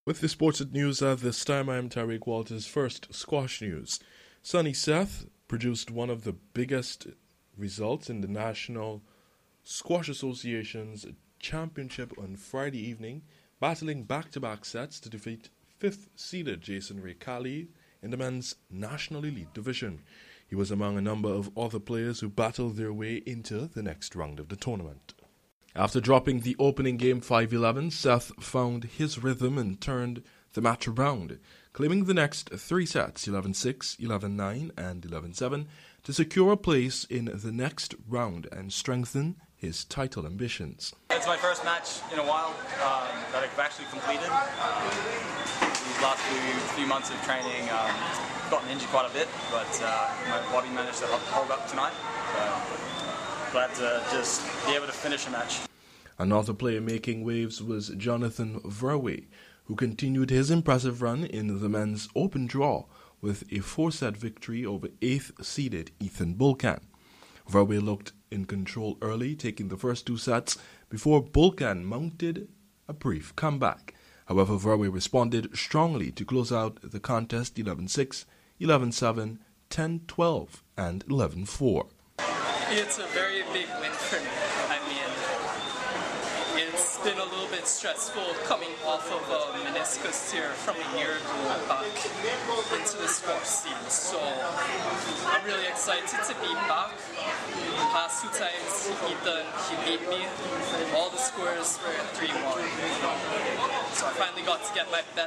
With the sports news at this time, I'm Tariq Walters. First, squash news. Sonny Seth produced one of the biggest results in the National Squash Association's championship on Friday evening, battling back-to-back sets to defeat fifth-seeded Jason Ray Cali in the men's National Elite Division. He was among a number of other players who battled their way into the next round of the tournament. After dropping the opening game 5-11, Seth found his rhythm and turned the match around, claiming the next three sets 11-6, 11-9 and 11-7 to secure a place in the next round and strengthen his title ambitions. It's my first match in a while that I've actually completed. These last few months of training, gotten injured quite a bit, but my body managed to hold up tonight. Glad to just be able to finish a match. Another player making waves was Jonathan Verwey, who continued his impressive run in the men's open draw with a 4-set victory over 8th-seeded Ethan Bulkan. Verwey looked in control early, taking the first two sets before Bulkan mounted a brief comeback. However, Verwey responded strongly to close out the contest 11-6, 11-7, 10-12 and 11-4. It's a very big win for me. I mean, it's been a little bit stressful coming off of a meniscus tear from a year ago back into the squash scene. So I'm really excited to be back. The past two times he beat me. All the scores were 3-1. So I finally got to get back.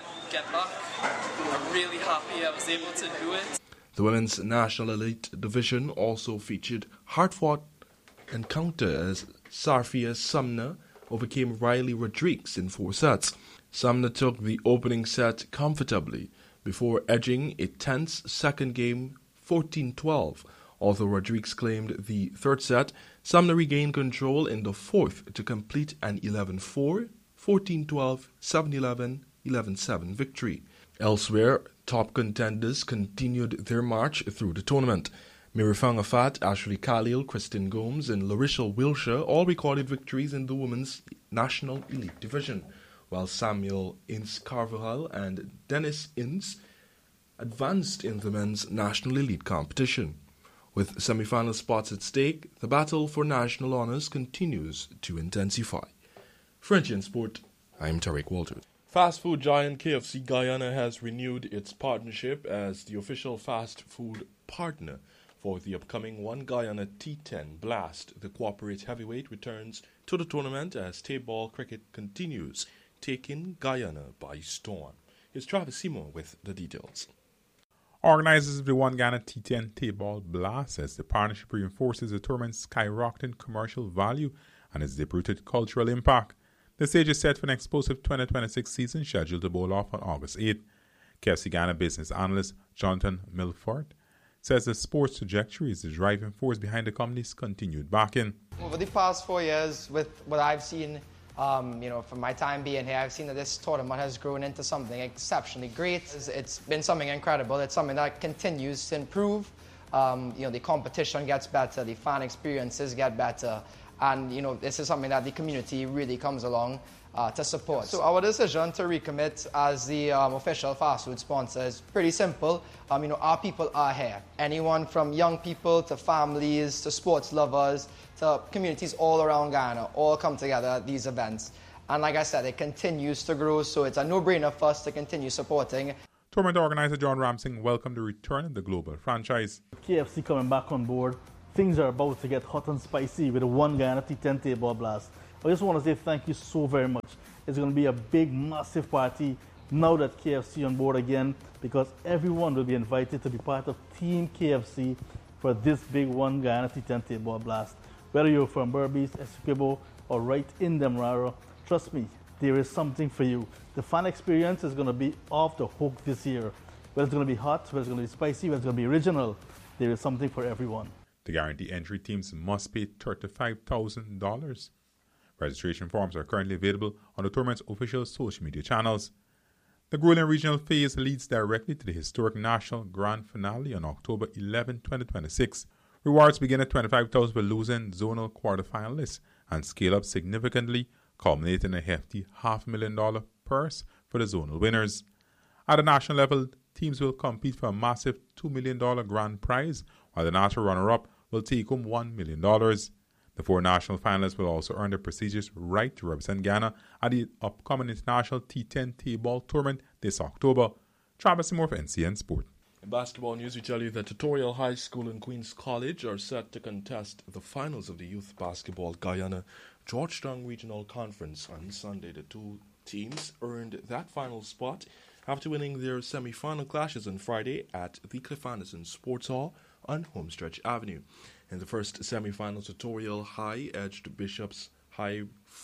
I'm really happy I was able to do it. The Women's National Elite Division also featured hard-fought encounter as Sarfia Sumner overcame Riley Rodriguez in 4 sets. Sumner took the opening set comfortably before edging a tense second game 14-12. Although Rodriguez claimed the third set, Sumner regained control in the fourth to complete an 11-4, 14-12, 7-11, 11-7 victory. Elsewhere, top contenders continued their march through the tournament. Mirifang Afat, Ashley Khalil, Kristen Gomes, and Larissa Wilshire all recorded victories in the Women's National Elite Division, while Samuel Ince Carvajal and Dennis Ince advanced in the Men's National Elite competition. With semi-final spots at stake, the battle for national honors continues to intensify. French in Sport, I'm Tariq Walters. Fast food giant KFC Guyana has renewed its partnership as the official fast food partner for the upcoming One Guyana T10 Blast. The corporate heavyweight returns to the tournament as table cricket continues, taking Guyana by storm. Here's Travis Seymour with the details. Organizers of the One Guyana T10 Table Blast says the partnership reinforces the tournament's skyrocketing commercial value and its deep-rooted cultural impact. The stage is set for an explosive 2026 season scheduled to bowl off on August 8th. KFC Ghana business analyst Jonathan Milford says the sports trajectory is the driving force behind the company's continued backing. Over the past 4 years, with what I've seen, from my time being here, I've seen that this tournament has grown into something exceptionally great. It's been something incredible. It's something that continues to improve. The competition gets better, the fan experiences get better. And, this is something that the community really comes along to support. So our decision to recommit as the official fast food sponsor is pretty simple. Our people are here. Anyone from young people to families to sports lovers to communities all around Ghana all come together at these events. And like I said, it continues to grow, so it's a no-brainer for us to continue supporting. Tournament organizer John Ramsing welcomed the return of the global franchise. KFC coming back on board. Things are about to get hot and spicy with the One Guyana T10 Table Blast. I just want to say thank you so very much. It's going to be a big, massive party now that KFC on board again, because everyone will be invited to be part of Team KFC for this big One Guyana T10 Table Blast. Whether you're from Berbice, Essequibo, or right in Demerara, trust me, there is something for you. The fan experience is going to be off the hook this year. Whether it's going to be hot, whether it's going to be spicy, whether it's going to be original, there is something for everyone. The guarantee entry teams must pay $35,000. Registration forms are currently available on the tournament's official social media channels. The grueling regional phase leads directly to the historic national grand finale on October 11, 2026. Rewards begin at $25,000 for losing zonal quarterfinalists and scale up significantly, culminating in a hefty $500,000 purse for the zonal winners. At the national level, teams will compete for a massive $2 million grand prize, while the national runner-up will take home $1 million. The 4 national finalists will also earn the prestigious right to represent Ghana at the upcoming International T10 Table Tournament this October. Travis Moore for NCN Sport. In basketball news, we tell you that Tutorial High School and Queen's College are set to contest the finals of the Youth Basketball Guyana Georgetown Regional Conference on Sunday. The 2 teams earned that final spot after winning their semi-final clashes on Friday at the Cliff Anderson Sports Hall on Homestretch Avenue. In the first semi-finals, Tutorial High edged Bishops High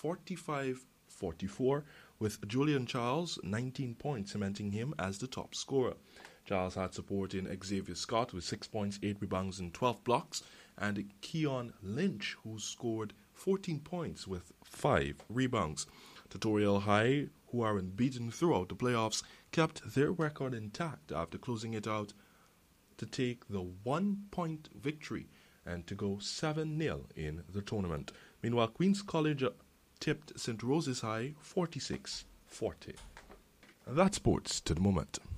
45-44, with Julian Charles 19 points, cementing him as the top scorer. Charles had support in Xavier Scott with 6 points, 8 rebounds, and 12 blocks, and Keon Lynch, who scored 14 points with 5 rebounds. Tutorial High, who are unbeaten throughout the playoffs, kept their record intact after closing it out to take the 1-point victory and to go 7-0 in the tournament. Meanwhile, Queen's College tipped St. Rose's High 46-40. And that's sports to the moment.